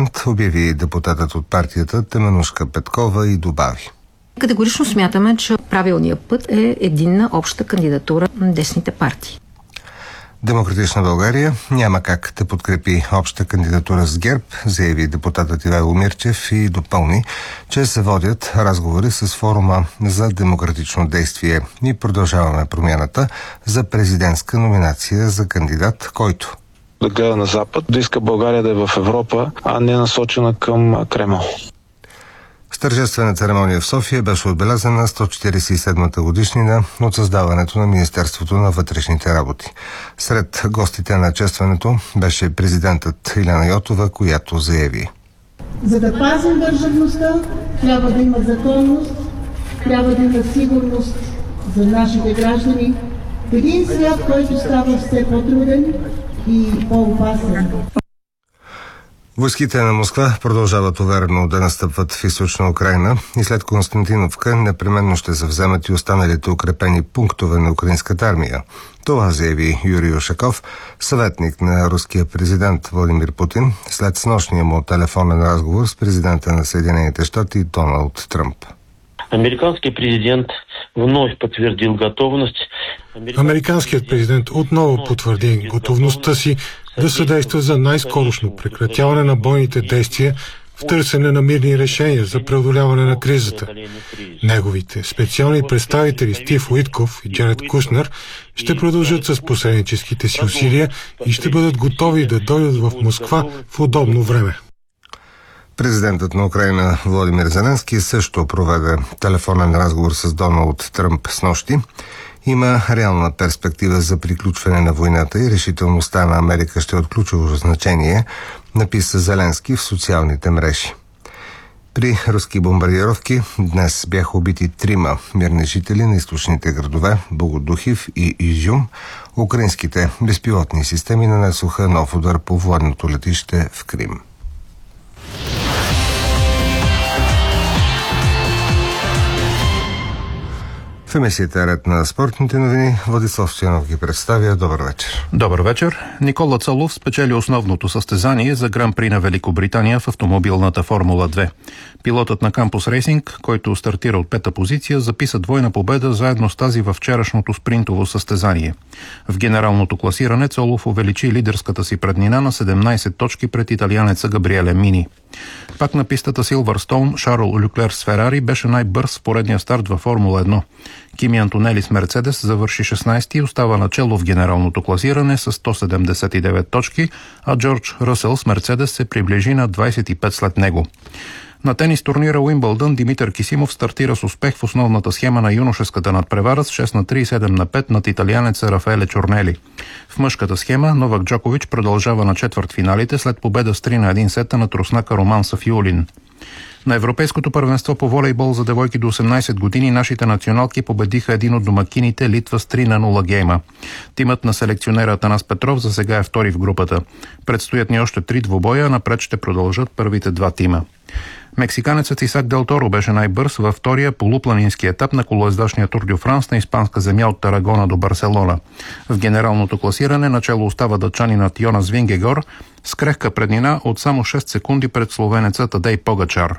вариант, обяви депутатът от партията Теменужка Петкова и добави. Категорично смятаме, че правилният път е единна обща кандидатура на десните партии. Демократична България няма как да подкрепи обща кандидатура с ГЕРБ, заяви депутатът Ивайло Мирчев и допълни, че се водят разговори с форума за демократично действие и продължаваме промяната за президентска номинация за кандидат, който да гледа на Запад, да иска България да е в Европа, а не насочена към Кремъл. С тържествена церемония в София беше отбелязана 147-та годишнина от създаването на Министерството на вътрешните работи. Сред гостите на честването беше президентът Илияна Йотова, която заяви: за да пазим държавността, трябва да има законност, трябва да има сигурност за нашите граждани. Един свят, който става все по-труден и по-опасен. Войските на Москва продължават уверено да настъпват в източна Украйна и след Константиновка непременно ще завземат и останалите укрепени пунктове на украинската армия. Това заяви Юрий Ушаков, съветник на руския президент Владимир Путин, след снощния му телефонен разговор с президента на Съединените щати Доналд Тръмп. Американският президент вновь потвърдил готовност. Американският президент отново потвърди готовността си да съдейства за най-скорошно прекратяване на бойните действия в търсене на мирни решения за преодоляване на кризата. Неговите специални представители Стив Уитков и Джаред Кушнер ще продължат с посредническите си усилия и ще бъдат готови да дойдат в Москва в удобно време. Президентът на Украйна Володимир Зеленски също проведе телефонен разговор с Доналд Тръмп снощи. Има реална перспектива за приключване на войната и решителността на Америка ще е от ключово значение, написа Зеленски в социалните мрежи. При руски бомбардировки днес бяха убити 3 мирни жители на източните градове Богодухив и Изюм. Украинските безпилотни системи нанесоха нов удар по военното летище в Крим. В емисията Ред на спортните новини Владислав Стоянов ги представя. Добър вечер. Добър вечер. Никола Цолов спечели основното състезание за Гран-при на Великобритания в автомобилната Формула 2. Пилотът на Кампус Рейсинг, който стартира от 5-та позиция, записа двойна победа заедно с тази във вчерашното спринтово състезание. В генералното класиране Цолов увеличи лидерската си преднина на 17 точки пред италианеца Габриеле Мини. Пак на пистата Силвърстоун, Шарл Люклер с Ферари беше най-бърз в поредния старт във Формула 1. Кими Антонели с Мерцедес завърши 16 и остава начело в генералното класиране с 179 точки, а Джордж Ръсел с Мерцедес се приближи на 25 след него. На тенис турнира Уимбълдън Димитър Кисимов стартира с успех в основната схема на юношеската надпревара с 6-3 и 7-5 над италианеца Рафаеле Чорнели. В мъжката схема Новак Джокович продължава на четвъртфиналите след победа с 3-1 сета на руснака Роман Сафиулин. На Европейското първенство по волейбол за девойки до 18 години нашите националки победиха един от домакините Литва с 3-0 гейма. Тимът на селекционера Атанас Петров за сега е втори в групата. Предстоят ни още 3 двубоя, напред ще продължат първите 2 тима. Мексиканецът Исак Дел Торо беше най-бърз във втория полупланински етап на колоездачния Тур дю Франс на испанска земя от Тарагона до Барселона. В генералното класиране начало остава датчанинът Йонас Вингегор с крехка преднина от само 6 секунди пред словенеца Тадей Погачар.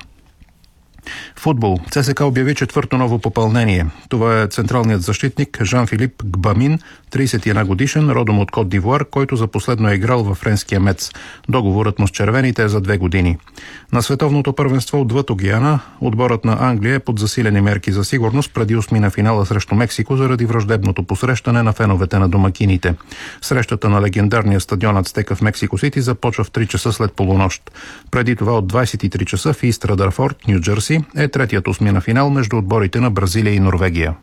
Футбол. ЦСК обяви четвърто ново попълнение. Това е централният защитник Жан-Филип Гбамин, 31 годишен, родом от Кот д'Ивуар, който за последно е играл във френския Мец. Договорът му с червените е за 2 години. На световното първенство отвъд океана отборът на Англия е под засилени мерки за сигурност преди осмина финала срещу Мексико заради враждебното посрещане на феновете на домакините. Срещата на легендарния стадион Ацтека в Мексико Сити започва в 3 часа след полунощ. Преди това от 23 часа в Ист Ръдърфорд, Ню Джерси, е третият осмина финал между отборите на Бразилия и Норвегия.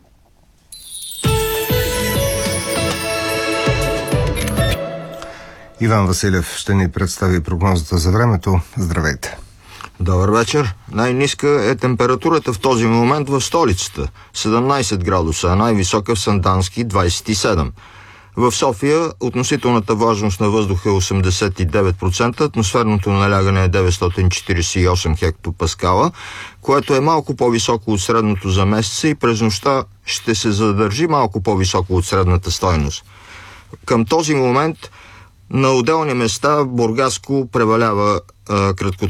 Иван Василев ще ни представи прогнозата за времето. Здравейте! Добър вечер. Най-ниска е температурата в този момент в столицата – 17 градуса, а най-висока в Сандански – 27. В София относителната влажност на въздуха е 89%, атмосферното налягане е 948 хектопаскала, което е малко по-високо от средното за месеца и през нощта ще се задържи малко по-високо от средната стойност. Към този момент на отделни места Бургаско превалява краткото